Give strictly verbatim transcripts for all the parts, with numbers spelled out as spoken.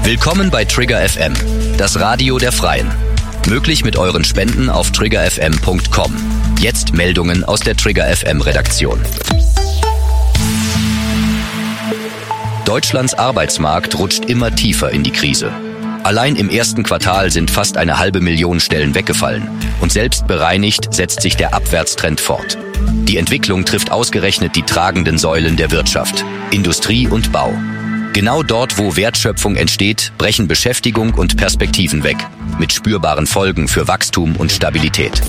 Willkommen bei Trigger F M, das Radio der Freien. Möglich mit euren Spenden auf trigger f m punkt com. Jetzt Meldungen aus der Trigger F M Redaktion. Deutschlands Arbeitsmarkt rutscht immer tiefer in die Krise. Allein im ersten Quartal sind fast eine halbe Million Stellen weggefallen. Und selbst bereinigt setzt sich der Abwärtstrend fort. Die Entwicklung trifft ausgerechnet die tragenden Säulen der Wirtschaft, Industrie und Bau. Genau dort, wo Wertschöpfung entsteht, brechen Beschäftigung und Perspektiven weg, mit spürbaren Folgen für Wachstum und Stabilität.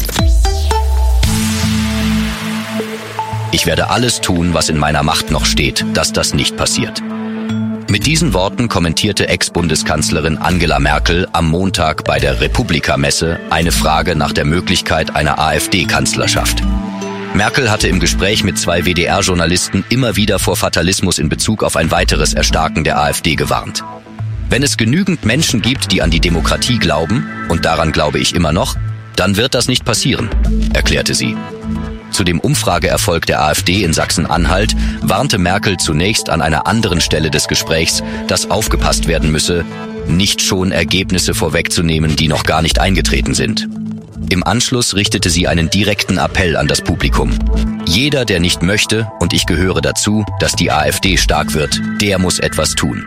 Ich werde alles tun, was in meiner Macht noch steht, dass das nicht passiert. Mit diesen Worten kommentierte Ex-Bundeskanzlerin Angela Merkel am Montag bei der Republika-Messe eine Frage nach der Möglichkeit einer AfD-Kanzlerschaft. Merkel hatte im Gespräch mit zwei W D R-Journalisten immer wieder vor Fatalismus in Bezug auf ein weiteres Erstarken der AfD gewarnt. Wenn es genügend Menschen gibt, die an die Demokratie glauben, und daran glaube ich immer noch, dann wird das nicht passieren, erklärte sie. Zu dem Umfrageerfolg der AfD in Sachsen-Anhalt warnte Merkel zunächst an einer anderen Stelle des Gesprächs, dass aufgepasst werden müsse, nicht schon Ergebnisse vorwegzunehmen, die noch gar nicht eingetreten sind. Im Anschluss richtete sie einen direkten Appell an das Publikum. Jeder, der nicht möchte, und ich gehöre dazu, dass die AfD stark wird, der muss etwas tun.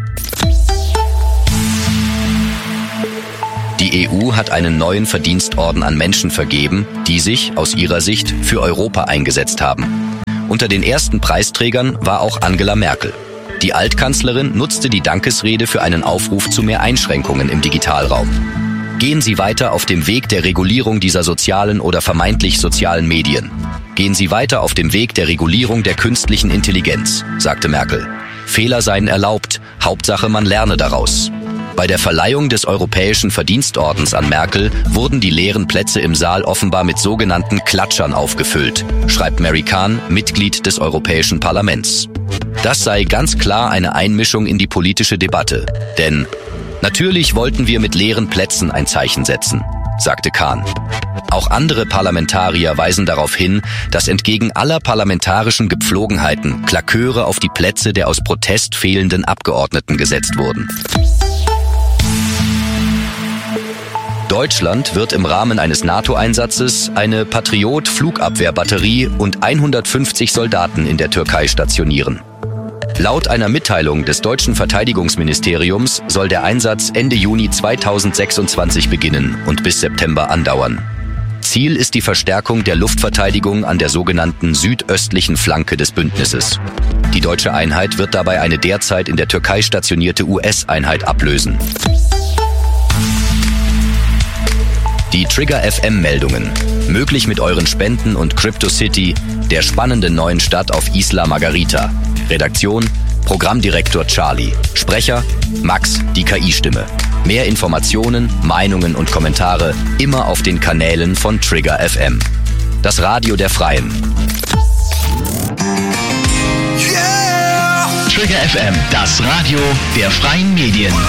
Die E U hat einen neuen Verdienstorden an Menschen vergeben, die sich, aus ihrer Sicht, für Europa eingesetzt haben. Unter den ersten Preisträgern war auch Angela Merkel. Die Altkanzlerin nutzte die Dankesrede für einen Aufruf zu mehr Einschränkungen im Digitalraum. Gehen Sie weiter auf dem Weg der Regulierung dieser sozialen oder vermeintlich sozialen Medien. Gehen Sie weiter auf dem Weg der Regulierung der künstlichen Intelligenz, sagte Merkel. Fehler seien erlaubt, Hauptsache man lerne daraus. Bei der Verleihung des Europäischen Verdienstordens an Merkel wurden die leeren Plätze im Saal offenbar mit sogenannten Klatschern aufgefüllt, schreibt Mary Kahn, Mitglied des Europäischen Parlaments. Das sei ganz klar eine Einmischung in die politische Debatte, denn natürlich wollten wir mit leeren Plätzen ein Zeichen setzen, sagte Kahn. Auch andere Parlamentarier weisen darauf hin, dass entgegen aller parlamentarischen Gepflogenheiten Klaköre auf die Plätze der aus Protest fehlenden Abgeordneten gesetzt wurden. Deutschland wird im Rahmen eines NATO-Einsatzes eine Patriot-Flugabwehrbatterie und hundertfünfzig Soldaten in der Türkei stationieren. Laut einer Mitteilung des deutschen Verteidigungsministeriums soll der Einsatz Ende Juni zweitausendsechsundzwanzig beginnen und bis September andauern. Ziel ist die Verstärkung der Luftverteidigung an der sogenannten südöstlichen Flanke des Bündnisses. Die deutsche Einheit wird dabei eine derzeit in der Türkei stationierte U S-Einheit ablösen. Die Trigger F M-Meldungen. Möglich mit euren Spenden und Crypto City, der spannenden neuen Stadt auf Isla Margarita. Redaktion, Programmdirektor Charlie. Sprecher, Max, die K I-Stimme. Mehr Informationen, Meinungen und Kommentare immer auf den Kanälen von Trigger F M. Das Radio der Freien. Yeah! Trigger F M, das Radio der freien Medien.